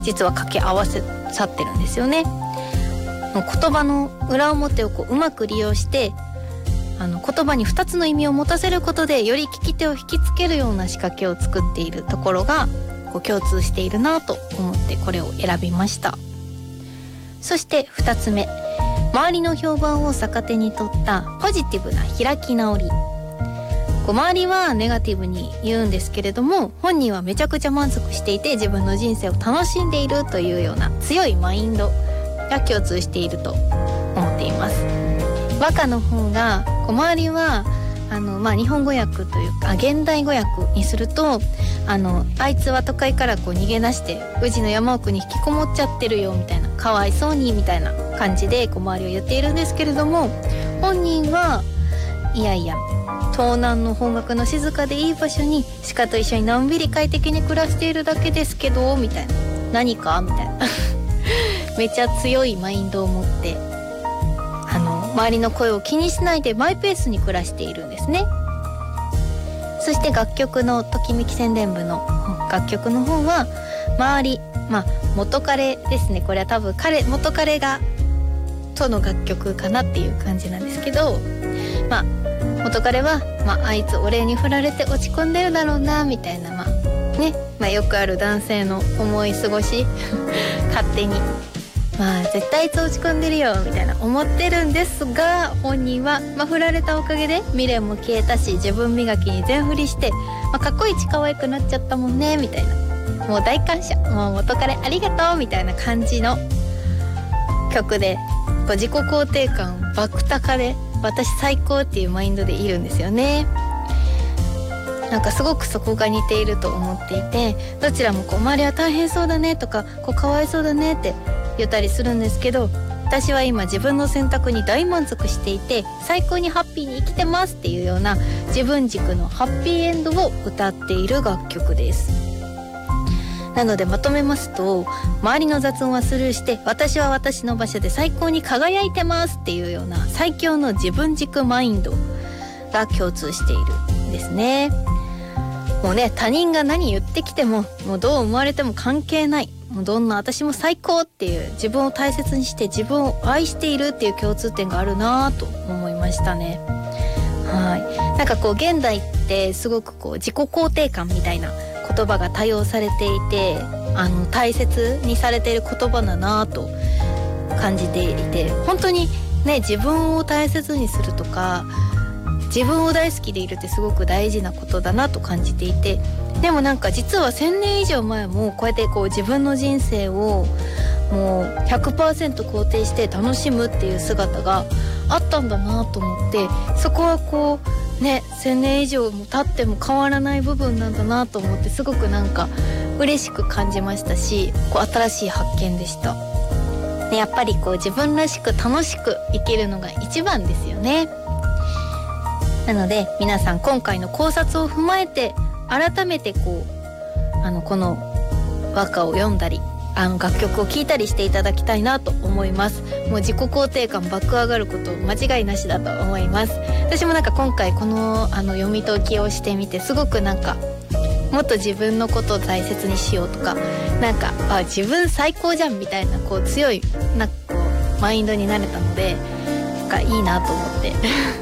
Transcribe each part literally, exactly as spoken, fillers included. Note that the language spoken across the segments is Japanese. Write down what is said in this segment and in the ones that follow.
実は掛け合わせさってるんですよね。言葉の裏表をこううまく利用してあの言葉にふたつの意味を持たせることでより聞き手を引きつけるような仕掛けを作っているところがこう共通しているなと思ってこれを選びました。そしてふたつめ、周りの評判を逆手に取ったポジティブな開き直り。こう周りはネガティブに言うんですけれども、本人はめちゃくちゃ満足していて自分の人生を楽しんでいるというような強いマインドが共通していると思っています。和歌の方がこう周りはあの、まあ、日本語訳というか現代語訳にするとあのあいつは都会からこう逃げ出して宇治の山奥に引きこもっちゃってるよみたいな、かわいそうにみたいな感じでこう周りを言っているんですけれども、本人はいやいや東南の方角の静かでいい場所に鹿と一緒にのんびり快適に暮らしているだけですけどみたいな、何かみたいなめっちゃ強いマインドを持ってあの周りの声を気にしないでマイペースに暮らしているんですね。そして楽曲のときめき宣伝部の楽曲の方は周り、まあ元彼ですね。これは多分彼元彼がとの楽曲かなっていう感じなんですけど、まあ元彼は、まあ、あいつ俺に振られて落ち込んでるだろうなみたいな、まあね、まあ、よくある男性の思い過ごし勝手にまあ絶対あいつ落ち込んでるよみたいな思ってるんですが、本人は、まあ、振られたおかげで未練も消えたし自分磨きに全振りして、まあ、かっこいいち可愛くなっちゃったもんねみたいな、もう大感謝、もう元彼ありがとうみたいな感じの曲で、こう自己肯定感爆高で私最高っていうマインドでいるんですよね。なんかすごくそこが似ていると思っていて、どちらもこう周りは大変そうだねとかこうかわいそうだねって言ったりするんですけど、私は今自分の選択に大満足していて最高にハッピーに生きてますっていうような自分軸のハッピーエンドを歌っている楽曲です。なのでまとめますと、周りの雑音はスルーして私は私の場所で最高に輝いてますっていうような最強の自分軸マインドが共通しているんですね。もうね、他人が何言ってきてももうどう思われても関係ない、もうどんな私も最高っていう自分を大切にして自分を愛しているっていう共通点があるなと思いましたね。はい、なんかこう現代ってすごくこう自己肯定感みたいな言葉が多用されていて、あの大切にされている言葉だなと感じていて、本当にね自分を大切にするとか自分を大好きでいるってすごく大事なことだなと感じていて、でもなんか実はせんねん以上前もこうやってこう自分の人生をもう ひゃくパーセント 肯定して楽しむっていう姿があったんだなと思って、そこはこうねせんねん以上も経っても変わらない部分なんだなと思って、すごくなんか嬉しく感じましたし、こう新しい発見でした。でやっぱりこう自分らしく楽しく生きるのが一番ですよね。なので皆さん今回の考察を踏まえて改めてこうあのこの和歌を読んだりあの楽曲を聴いたりしていただきたいなと思います。もう自己肯定感爆上がること間違いなしだと思います。私もなんか今回このあの読み解きをしてみてすごくなんかもっと自分のことを大切にしようとか、なんかあ自分最高じゃんみたいなこう強いなんかこうマインドになれたので、なんかいいなと思って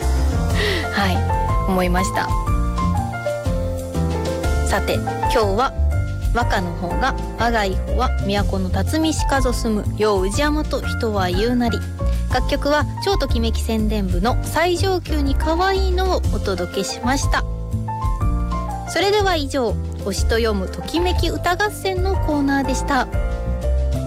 はい思いました。さて今日は和歌の方が我が一歩は都の辰巳しかぞ住むよう宇治山と人は言うなり、楽曲は超ときめき宣伝部の最上級に可愛いのをお届けしました。それでは以上、推しと読むときめき歌合戦のコーナーでした。